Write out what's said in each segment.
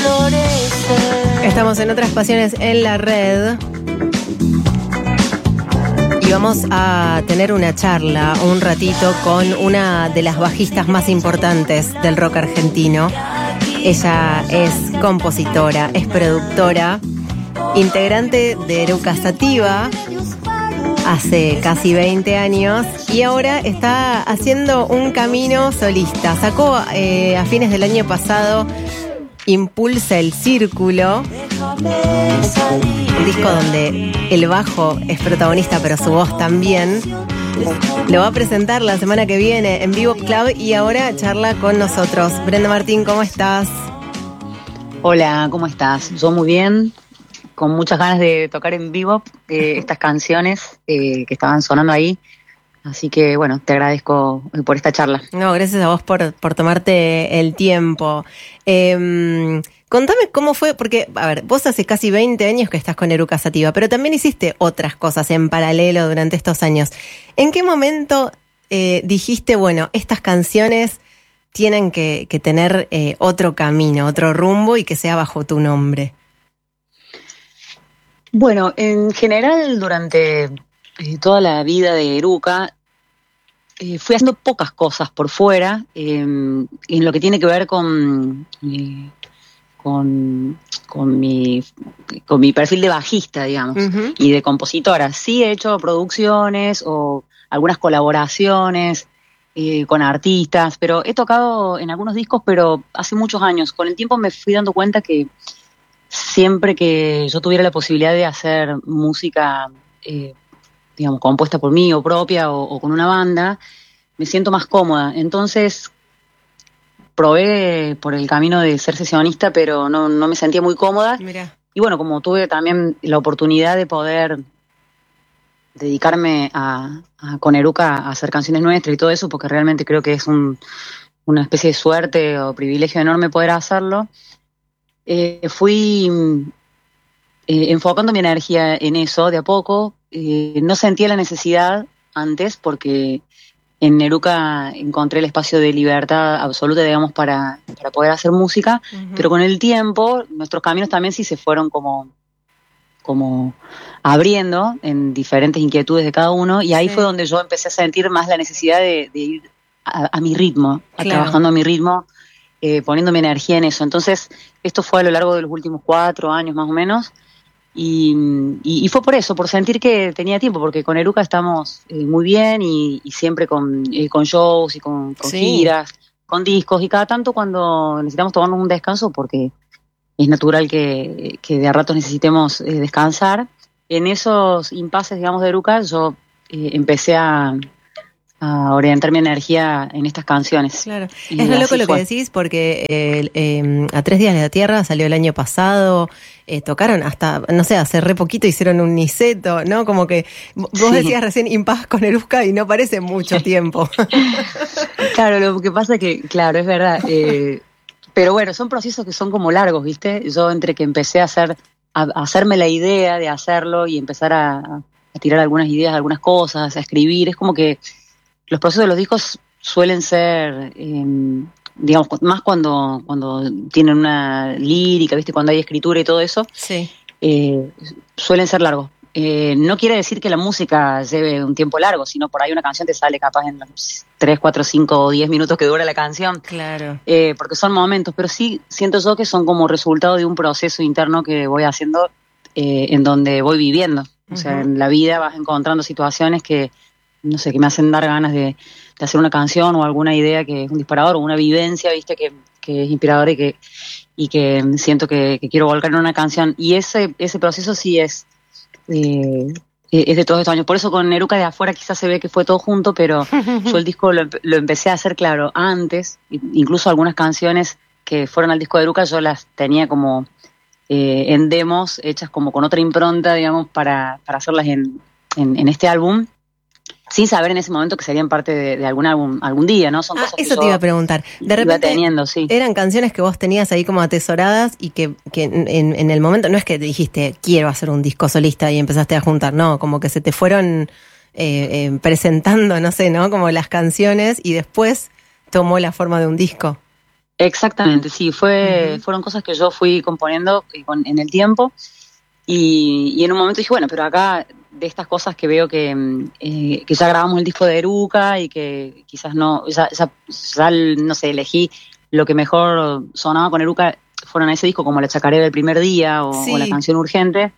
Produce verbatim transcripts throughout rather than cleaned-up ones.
Estamos en Otras Pasiones en la red y vamos a tener una charla, un ratito, con una de las bajistas más importantes del rock argentino. Ella es compositora, es productora, integrante de Eruca Sativa hace casi veinte años y ahora está haciendo un camino solista. Sacó eh, a fines del año pasado Impulsa el Círculo, un disco donde el bajo es protagonista pero su voz también. Lo va a presentar la semana que viene en Bebop Club y ahora charla con nosotros. Brenda Martín, ¿cómo estás? Hola, ¿cómo estás? Yo muy bien, con muchas ganas de tocar en Bebop eh, estas canciones eh, que estaban sonando ahí. Así que, bueno, te agradezco por esta charla. No, gracias a vos por, por tomarte el tiempo. Eh, contame cómo fue, porque, a ver, vos hace casi veinte años que estás con Eruca Sativa, pero también hiciste otras cosas en paralelo durante estos años. ¿En qué momento eh, dijiste, bueno, estas canciones tienen que, que tener eh, otro camino, otro rumbo y que sea bajo tu nombre? Bueno, en general, durante eh, toda la vida de Eruca, Eh, fui haciendo pocas cosas por fuera, eh, en lo que tiene que ver con, eh, con, con, mi, con mi perfil de bajista, digamos, uh-huh. y de compositora. Sí he hecho producciones o algunas colaboraciones eh, con artistas, pero he tocado en algunos discos, pero hace muchos años. Con el tiempo me fui dando cuenta que siempre que yo tuviera la posibilidad de hacer música eh, digamos, compuesta por mí o propia o, o con una banda, me siento más cómoda. Entonces, probé por el camino de ser sesionista, pero no, no me sentía muy cómoda. Mirá. Y bueno, como tuve también la oportunidad de poder dedicarme a, a con Eruca a hacer canciones nuestras y todo eso, porque realmente creo que es un, una especie de suerte o privilegio enorme poder hacerlo, eh, fui eh, enfocando mi energía en eso de a poco. Eh, no sentía la necesidad antes porque en Eruca encontré el espacio de libertad absoluta, digamos, para, para poder hacer música, uh-huh. pero con el tiempo nuestros caminos también sí se fueron como, como abriendo en diferentes inquietudes de cada uno y ahí sí. fue donde yo empecé a sentir más la necesidad de, de ir a, a mi ritmo, a claro. trabajando a mi ritmo, eh, poniendo mi energía en eso. Entonces esto fue a lo largo de los últimos cuatro años más o menos. Y, y, y fue por eso, por sentir que tenía tiempo, porque con Eruca estamos eh, muy bien y, y siempre con, eh, con shows y con, con sí. giras, con discos, y cada tanto cuando necesitamos tomarnos un descanso, porque es natural que, que de a ratos necesitemos eh, descansar, en esos impases, digamos, de Eruca, yo eh, empecé a... a orientar mi energía en estas canciones. Claro, y es re loco lo fue. Que decís, porque eh, eh, A Tres Días de la Tierra salió el año pasado, eh, tocaron hasta, no sé, hace re poquito hicieron un Niceto, ¿no? Como que vos sí. decías recién impas con Eruca y no parece mucho tiempo. Claro, lo que pasa es que, claro, es verdad, eh, pero bueno, son procesos que son como largos, ¿viste? Yo entre que empecé a hacer, a, a hacerme la idea de hacerlo y empezar a, a tirar algunas ideas, algunas cosas, a escribir, es como que los procesos de los discos suelen ser, eh, digamos, más cuando, cuando tienen una lírica, ¿viste? Cuando hay escritura y todo eso, sí. eh, suelen ser largos. Eh, no quiere decir que la música lleve un tiempo largo, sino por ahí una canción te sale capaz en los tres, cuatro, cinco o diez minutos que dura la canción. Claro. Eh, porque son momentos, pero sí siento yo que son como resultado de un proceso interno que voy haciendo eh, en donde voy viviendo. O uh-huh. sea, en la vida vas encontrando situaciones que no sé, que me hacen dar ganas de, de hacer una canción o alguna idea que es un disparador o una vivencia, viste, que, que es inspiradora y que, y que siento que, que quiero volcar en una canción. Y ese, ese proceso sí es, eh, es de todos estos años. Por eso con Eruca de afuera quizás se ve que fue todo junto, pero yo el disco lo, lo empecé a hacer, claro, antes. Incluso algunas canciones que fueron al disco de Eruca yo las tenía como eh, en demos, hechas como con otra impronta, digamos, para, para hacerlas en, en, en este álbum. Sin saber en ese momento que serían parte de, de algún álbum algún día, ¿no? Son ah, cosas que eso te iba a preguntar. De repente teniendo, sí. eran canciones que vos tenías ahí como atesoradas y que, que en, en el momento no es que te dijiste quiero hacer un disco solista y empezaste a juntar, no, como que se te fueron eh, eh, presentando, no sé, ¿no? Como las canciones y después tomó la forma de un disco. Exactamente, sí, fue, Uh-huh. fueron cosas que yo fui componiendo con, en el tiempo y, y en un momento dije, bueno, pero acá de estas cosas que veo que, mm, eh, que ya grabamos el disco de Eruca y que quizás no, ya, ya, ya, no sé, elegí lo que mejor sonaba con Eruca, fueron a ese disco como La Chacarera del Primer Día o, o La Sí. Canción Urgente.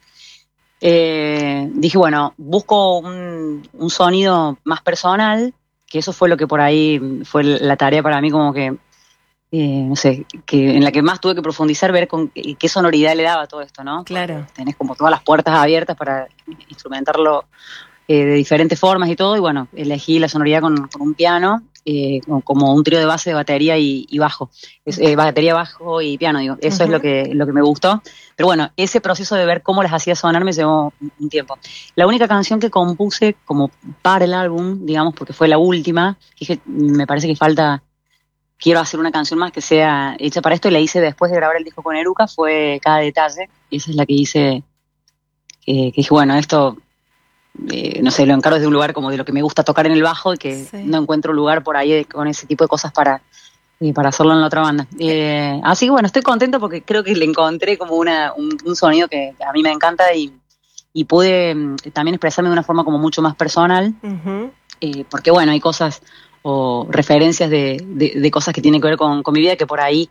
Eh, dije, bueno, busco un, un sonido más personal, que eso fue lo que por ahí fue la tarea para mí como que eh, no sé, que en la que más tuve que profundizar, ver con qué, qué sonoridad le daba todo esto, ¿no? Porque Claro. tenés como todas las puertas abiertas para instrumentarlo eh, de diferentes formas y todo, y bueno, elegí la sonoridad con, con un piano, eh, como, como un trío de base de batería y, y bajo, es, eh, batería, bajo y piano, digo, eso es lo Uh-huh. que, lo que me gustó, pero bueno, ese proceso de ver cómo las hacía sonar me llevó un, un tiempo. La única canción que compuse como para el álbum, digamos, porque fue la última, dije, me parece que falta quiero hacer una canción más que sea hecha para esto y la hice después de grabar el disco con Eruca, fue Cada Detalle, y esa es la que hice, eh, que dije, bueno, esto, eh, no sé, lo encargo desde un lugar como de lo que me gusta tocar en el bajo y que Sí. no encuentro lugar por ahí de, con ese tipo de cosas para, eh, para hacerlo en la otra banda. Eh, así que bueno, estoy contenta porque creo que le encontré como una, un, un sonido que a mí me encanta y, y pude mm, también expresarme de una forma como mucho más personal, Uh-huh. eh, porque bueno, hay cosas o referencias de, de, de cosas que tienen que ver con, con mi vida que por ahí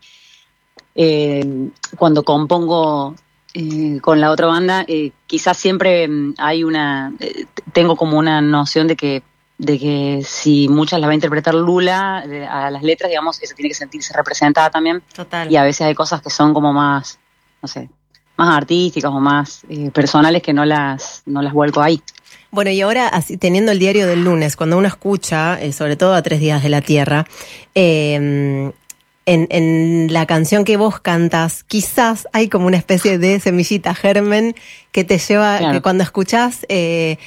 eh, cuando compongo eh, con la otra banda, eh, quizás siempre mm, hay una, eh, tengo como una noción de que, de que si muchas las va a interpretar Lula, de- a las letras, digamos, ella tiene que sentirse representada también, Total. y a veces hay cosas que son como más, no sé, más artísticas o más eh, personales que no las, no las vuelco ahí. Bueno, y ahora, así, teniendo el diario del lunes, cuando uno escucha, eh, sobre todo a Tres Días de la Tierra, eh, en, en la canción que vos cantas, quizás hay como una especie de semillita germen que te lleva, que Claro, cuando escuchás eh,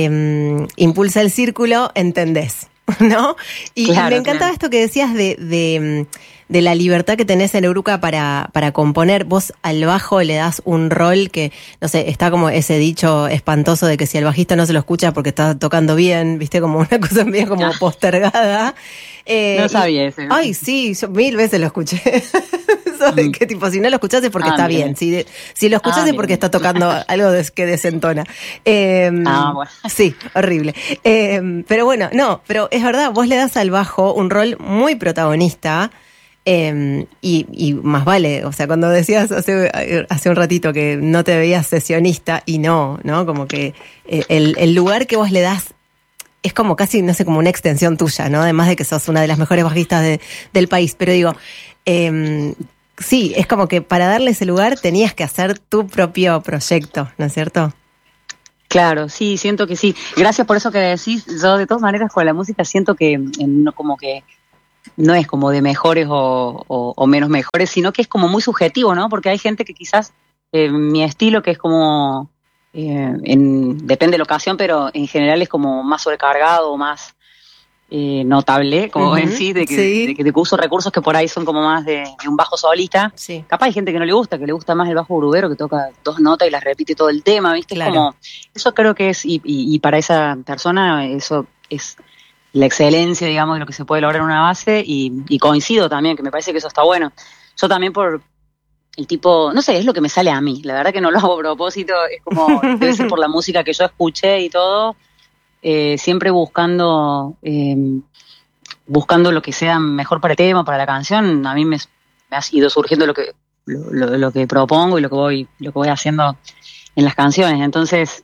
eh, Impulsa el Círculo, entendés, ¿no? Y, y me claro, encantaba claro. esto que decías de, de, de la libertad que tenés en Eruca para, para componer. Vos al bajo le das un rol que, no sé, está como ese dicho espantoso de que si el bajista no se lo escucha porque está tocando bien, viste, como una cosa medio como Ah, postergada. Eh, no y, sabía ese. ay, sí, yo mil veces lo escuché. Eso de Mm. que tipo, si no lo escuchás es porque Ah, está mira, bien. mira. Si, si lo escuchás Ah, es mira, porque mira. está tocando algo des, que desentona. Eh, Ah, bueno. sí, horrible. Eh, pero bueno, no, pero es verdad, vos le das al bajo un rol muy protagonista. Eh, y, y más vale, o sea, cuando decías hace, hace un ratito que no te veías sesionista, y no, ¿no? Como que eh, el, el lugar que vos le das es como casi, no sé, como una extensión tuya, ¿no? Además de que sos una de las mejores bajistas de, del país. Pero digo, eh, sí, es como que para darle ese lugar tenías que hacer tu propio proyecto, ¿no es cierto? Claro, sí, siento que sí. Gracias por eso que decís. Yo de todas maneras con la música siento que eh, no, como que no es como de mejores o, o- o menos mejores, sino que es como muy subjetivo, ¿no? Porque hay gente que quizás eh, mi estilo que es como eh, en, depende de la ocasión, pero en general es como más sobrecargado, más eh, notable, como Ujú, decís, de que, de sí, que de que uso recursos que por ahí son como más de, de un bajo solista. sí, Capaz hay gente que no le gusta, que le gusta más el bajo grubero, que toca dos notas y las repite todo el tema, ¿viste? Es claro. como, eso creo que es, y, y, y para esa persona eso es la excelencia, digamos, de lo que se puede lograr en una base, y, y coincido también, que me parece que eso está bueno. Yo también por el tipo, no sé, es lo que me sale a mí, la verdad que no lo hago a propósito, es como, debe ser por la música que yo escuché y todo, eh, siempre buscando... Eh, buscando lo que sea mejor para el tema, para la canción, a mí me, me ha ido surgiendo lo que, lo, lo, lo que propongo y lo que voy, lo que voy haciendo en las canciones. Entonces,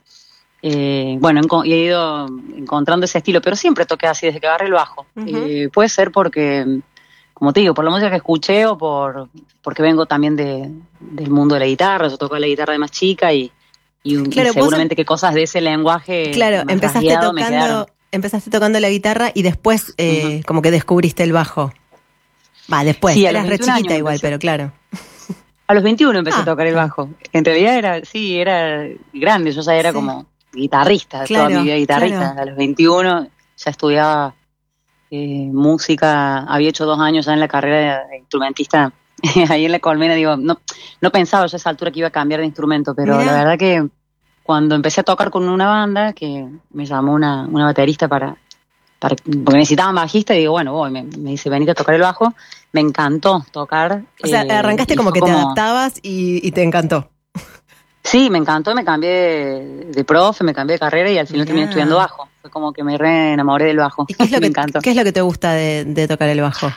eh, bueno, he ido encontrando ese estilo, pero siempre toqué así desde que agarré el bajo. Ujú. Eh, puede ser porque, como te digo, por la música que escuché o por porque vengo también de, del mundo de la guitarra, yo toco la guitarra de más chica y, y, y Claro, vos em- seguramente que cosas de ese lenguaje claro, más empezaste rasgueado me quedaron. tocando, empezaste tocando la guitarra y después Uh-huh. eh, como que descubriste el bajo. Va, después, Sí, a los eras re veintiún años chiquita igual, empecé. pero claro. A los veintiuno empecé a Ah, tocar el está. bajo. En realidad era, sí, era grande, yo ya era Sí, como guitarrista, toda mi claro, vida guitarrista. claro. A los veintiuno ya estudiaba eh, música, había hecho dos años ya en la carrera de, de instrumentista ahí en la Colmena. Digo, no, no pensaba yo a esa altura que iba a cambiar de instrumento, pero la Mirá, verdad que cuando empecé a tocar con una banda, que me llamó una, una baterista para, para, porque necesitaban bajista y digo, bueno, voy, me, me dice, venite a tocar el bajo. Me encantó tocar. O sea, eh, arrancaste como que como... te adaptabas y, y te encantó. Sí, me encantó, me cambié de, de profe, me cambié de carrera y al final terminé estudiando bajo. Fue como que me re enamoré del bajo. ¿Y qué es lo, me que, encantó. ¿qué es lo que te gusta de, de tocar el bajo?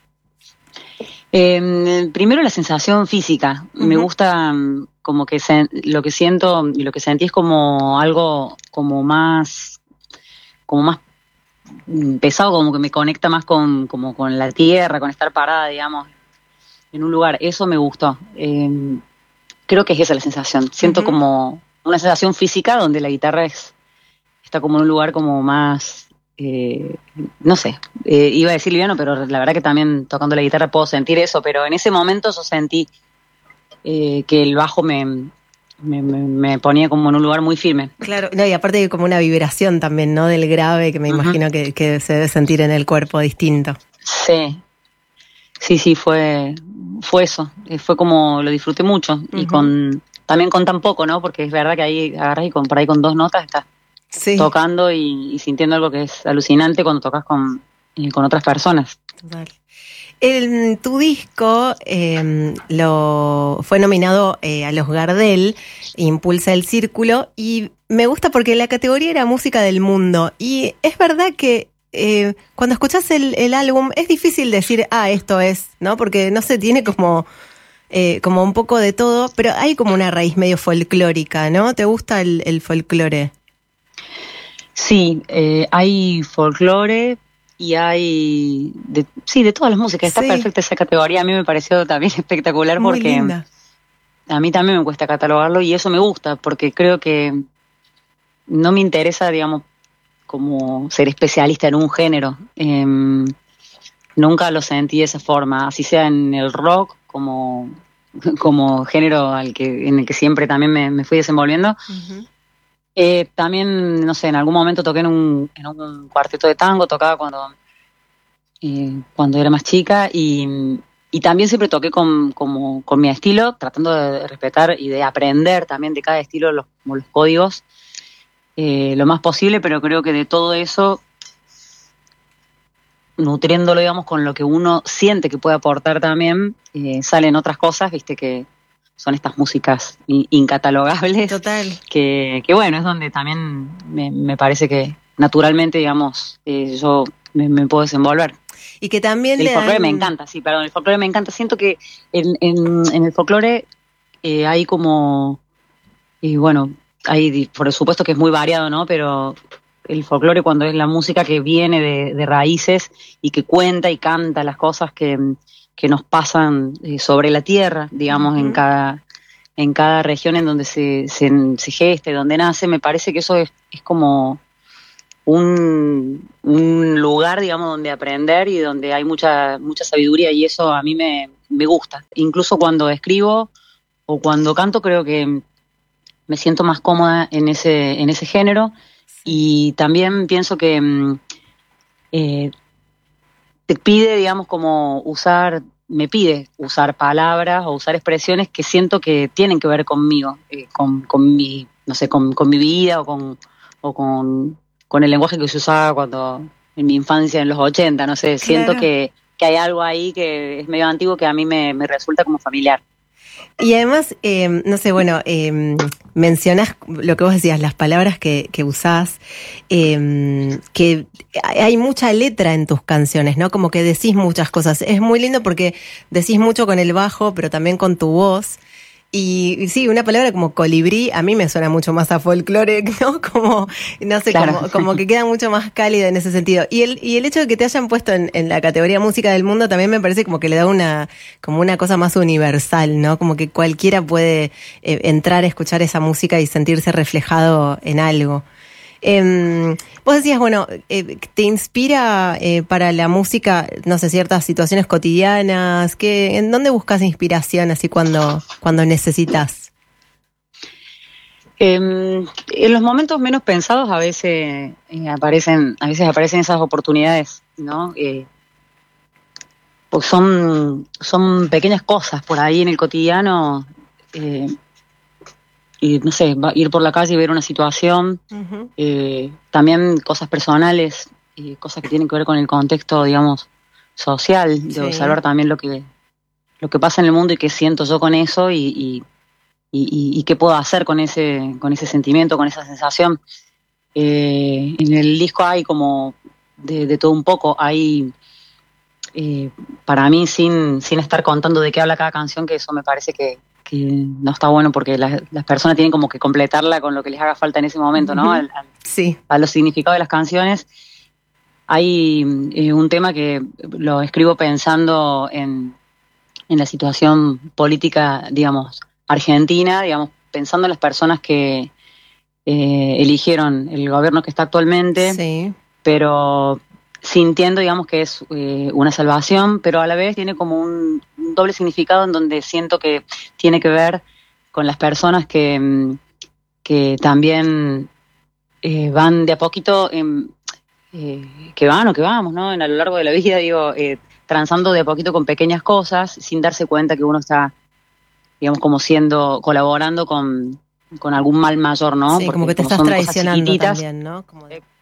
Eh, primero la sensación física. Uh-huh. Me gusta como que se, lo que siento y lo que sentí es como algo como más, como más pesado, como que me conecta más con, como con la tierra, con estar parada, digamos, en un lugar. Eso me gustó. Eh, creo que es esa la sensación. Siento uh-huh. como una sensación física donde la guitarra es, está como en un lugar como más, eh, no sé, eh, iba a decir liviano, pero la verdad que también tocando la guitarra puedo sentir eso, pero en ese momento yo sentí eh, que el bajo me, me, me, me ponía como en un lugar muy firme. Claro, no, y aparte hay como una vibración también, ¿no? Del grave que me uh-huh. imagino que, que se debe sentir en el cuerpo distinto. Sí, sí, sí, fue, fue eso, fue como lo disfruté mucho uh-huh. y con también con tan poco, ¿no? Porque es verdad que ahí agarras y con, por ahí con dos notas estás sí. tocando y, y sintiendo algo que es alucinante cuando tocas con, eh, con otras personas. Total. El, tu disco eh, lo fue nominado eh, a los Gardel, Impulsa el Círculo, y me gusta porque la categoría era música del mundo. Y es verdad que eh, cuando escuchás el, el álbum es difícil decir, ah, esto es, ¿no? Porque no sé, tiene como... Eh, como un poco de todo, pero hay como una raíz medio folclórica, ¿no? ¿Te gusta el, el folclore? Sí, eh, hay folclore y hay, de, sí, de todas las músicas. Está sí. perfecta esa categoría. A mí me pareció también espectacular muy porque linda. A mí también me cuesta catalogarlo y eso me gusta porque creo que no me interesa, digamos, como ser especialista en un género. Eh, nunca lo sentí de esa forma, así sea en el rock como, como género al que, en el que siempre también me, me fui desenvolviendo. Uh-huh. Eh, también, no sé, en algún momento toqué en un, en un cuarteto de tango, tocaba cuando, eh, cuando era más chica y, y también siempre toqué con, como, con mi estilo, tratando de respetar y de aprender también de cada estilo los, como los códigos eh, lo más posible, pero creo que de todo eso, nutriéndolo, digamos, con lo que uno siente que puede aportar también, eh, salen otras cosas, viste, que son estas músicas incatalogables. Total. Que, que bueno, es donde también me, me parece que naturalmente, digamos, eh, yo me, me puedo desenvolver. Y que también el le folclore dan... me encanta, sí, perdón, el folclore me encanta. Siento que en, en, en el folclore eh, hay como, y bueno, hay, por supuesto que es muy variado, ¿no? Pero el folclore, cuando es la música que viene de, de raíces y que cuenta y canta las cosas que, que nos pasan eh, sobre la tierra, digamos, uh-huh. en cada en cada región en donde se, se, se gesta y donde nace, me parece que eso es, es como un, un lugar, digamos, donde aprender y donde hay mucha mucha sabiduría, y eso a mí me, me gusta. Incluso cuando escribo o cuando canto, creo que me siento más cómoda en ese, en ese género. Y también pienso que eh, te pide, digamos, como usar, me pide usar palabras o usar expresiones que siento que tienen que ver conmigo, eh, con, con mi, no sé, con, con mi vida o con, o con, con el lenguaje que se usaba cuando en mi infancia, en los ochenta, no sé, claro. Siento que, que hay algo ahí que es medio antiguo que a mí me, me resulta como familiar. Y además, eh, no sé, bueno, eh, mencionás lo que vos decías, las palabras que, que usás, eh, que hay mucha letra en tus canciones, ¿no? Como que decís muchas cosas. Es muy lindo porque decís mucho con el bajo, pero también con tu voz. Y, y sí, una palabra como colibrí a mí me suena mucho más a folclore, ¿no? Como, no sé, claro. como, como que queda mucho más cálida en ese sentido. Y el, y el hecho de que te hayan puesto en, en la categoría música del mundo también me parece como que le da una, como una cosa más universal, ¿no? Como que cualquiera puede eh, entrar a escuchar esa música y sentirse reflejado en algo. Eh, vos decías, bueno, eh, ¿te inspira eh, para la música, no sé, ciertas situaciones cotidianas? ¿Qué, ¿En dónde buscas inspiración así cuando, cuando necesitas? Eh, en los momentos menos pensados a veces eh, aparecen, a veces aparecen esas oportunidades, ¿no? Eh, pues son, son pequeñas cosas por ahí en el cotidiano. Eh, Y no sé, ir por la calle y ver una situación, uh-huh. eh, también cosas personales, eh, cosas que tienen que ver con el contexto, digamos, social, de Sí. observar también lo que, lo que pasa en el mundo y qué siento yo con eso y, y, y, y qué puedo hacer con ese, con ese sentimiento, con esa sensación. Eh, en el disco hay como de, de todo un poco, hay eh, para mí sin, sin estar contando de qué habla cada canción, que eso me parece que, que no está bueno porque las, las personas tienen como que completarla con lo que les haga falta en ese momento, ¿no? Al, al, Sí. a los significados de las canciones. Hay eh, un tema que lo escribo pensando en, en la situación política, digamos, argentina, digamos, pensando en las personas que eh, eligieron el gobierno que está actualmente, Sí. pero sintiendo, digamos, que es eh, una salvación, pero a la vez tiene como un, un doble significado en donde siento que tiene que ver con las personas que, que también eh, van de a poquito, en, eh, que van o que vamos, ¿no? En, a lo largo de la vida, digo, eh, transando de a poquito con pequeñas cosas, sin darse cuenta que uno está, digamos, como siendo, colaborando con, con algún mal mayor, ¿no? Sí, Porque como que te como estás son cosas traicionando chiquititas, también, ¿no? Como de...